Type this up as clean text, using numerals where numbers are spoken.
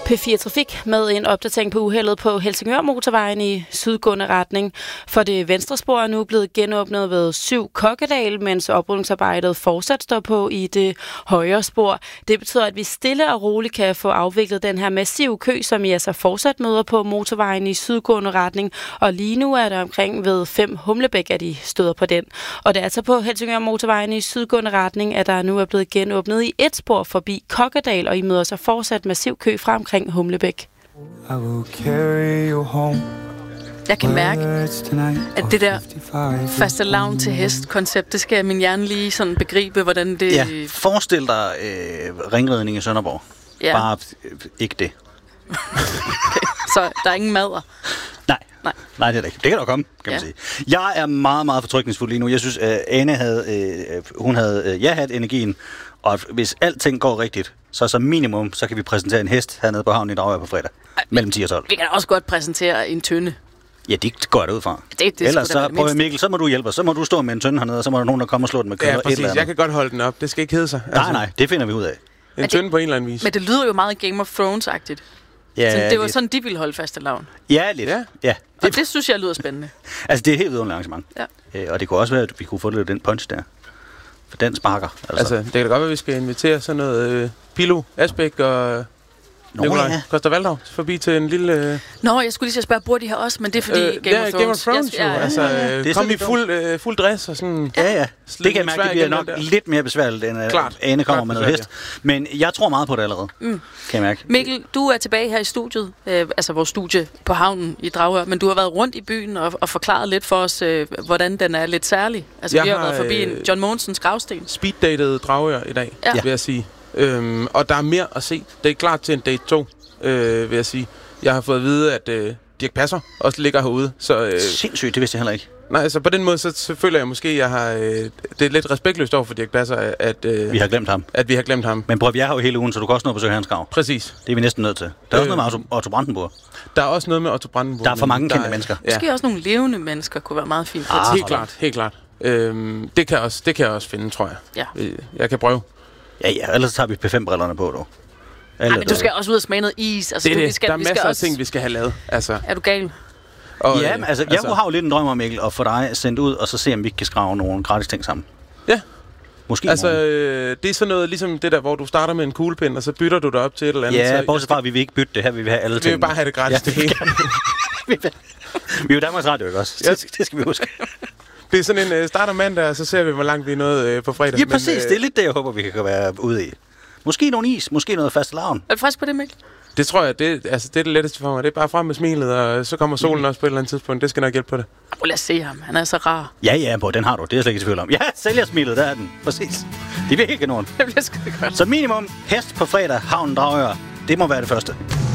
P4 Trafik med en opdatering på uheldet på Helsingør-motorvejen i sydgående retning. For det venstre spor er nu blevet genåbnet ved 7 Kokkedal, mens oprydningsarbejdet fortsat står på i det højre spor. Det betyder, at vi stille og roligt kan få afviklet den her massive kø, som I altså fortsat møder på motorvejen i sydgående retning. Og lige nu er der omkring ved 5 Humlebæk, at de støder på den. Og det er altså på Helsingør-motorvejen i sydgående retning, at der nu er blevet genåbnet i et spor forbi Kokkedal, og I møder så fortsat massiv kø fra omkring Humlebæk. Jeg kan mærke, at det der fastelavn til hest-koncept, det skal min hjerne lige sådan begribe, hvordan det... Ja, forestil dig ringridning i Sønderborg. Ja. Bare ikke det. Okay. Så der er ingen madder? Nej, det er det ikke. Det kan da komme, kan man sige. Jeg er meget, meget fortrykningsfuld lige nu. Jeg synes, Ane havde energien, og hvis alting går rigtigt, så som minimum, så kan vi præsentere en hest hernede på havnen i Dragør på fredag. Mellem 10 og 12. Vi kan også godt præsentere en tønde. Ja, det går jeg ud fra. Det ellers så, prøv Mikkel, så må du hjælpe os. Så må du stå med en tønde hernede, og så må der nogen, der kommer og slå den med kød. Ja, præcis. Jeg kan godt holde den op. Det skal ikke hedde sig. Nej, det finder vi ud af. En tønde på en eller anden vis. Men det lyder jo meget Game of Thrones-agtigt. Ja, så det var sådan, de ville holde fastelavn. Ja, lidt. Ja. Og det synes jeg lyder spændende. Altså, det er et helt vidunderligt arrangement. Ja. Og det kunne også være, at vi kunne få lidt den punch der. For den sparker. Altså, det kan da godt være, at vi skal invitere sådan noget Pilo, Asbæk og Nikolaj Koster Valdau forbi til en lille... Nå, jeg skulle lige spørge, bor de her også? Men det er fordi Game of Thrones. Altså, kom i fuld dress og sådan... Ja. Det kan mærke, det bliver nok lidt mere besværligt, end Ane kommer med noget hest. Men jeg tror meget på det allerede, kan jeg mærke. Mikkel, du er tilbage her i studiet, altså vores studie på havnen i Dragør, men du har været rundt i byen og forklaret lidt for os, hvordan den er lidt særlig. Altså, vi har været forbi en John Mogensens gravsten. Speeddated Dragør i dag, vil jeg sige. Og der er mere at se. Det er klar til en date 2, vil jeg sige. Jeg har fået at vide, at Dirch Passer også ligger herude. Så, sindssygt, det vidste jeg heller ikke. Nej, altså på den måde, så føler jeg måske, jeg har... det er lidt respektløst over for Dirch Passer, at... vi har glemt ham. At vi har glemt ham. Men prøv, vi er her jo hele ugen, så du kan også nå at besøge hans grav. Præcis. Det er vi næsten nødt til. Der er også noget med Otto Brandenburg. Der er også noget med Otto Brandenburg. Der er for mange kendte mennesker. Måske også nogle levende mennesker kunne være meget fint. Helt klart. Det kan jeg også finde, tror jeg. Ja. Jeg kan prøve. Ja, ellers tager vi P5-brillerne på, dog. Men du skal også ud og smage noget is. Altså, der er masser af ting, vi skal have lavet. Altså. Er du gal? Og, jeg har jo lidt en drøm om, Mikkel, at få dig sendt ud, og så se, om vi kan skrave nogle gratis ting sammen. Ja. Måske altså, det er sådan noget, ligesom det der, hvor du starter med en kuglepind, og så bytter du det op til et eller andet. Ja, bortset fra, at vi vil ikke bytte det her, vi vil have alle ting. Vi vil bare have det gratis. Ja, vi er jo Danmarks Radio, ikke også? Det skal vi huske. Det er sådan en starter mandag, og så ser vi, hvor langt vi er nået på fredag. Ja, præcis. Det er lidt det, jeg håber, vi kan være ude i. Måske nogle is, måske noget fastelavn. Er du frisk på det, Mikkel? Det tror jeg, det er det letteste for mig. Det er bare frem med smilet, og så kommer solen også på et eller andet tidspunkt. Det skal nok hjælpe på det. Lad os se ham. Han er så rar. Ja, den har du. Det er jeg slet ikke i tvivl om. Ja, sælgersmilet, der er den. Præcis. Det bliver helt kanon. Det bliver sgu godt. Så minimum hest på fredag, havnen Dragør. Det må være det første.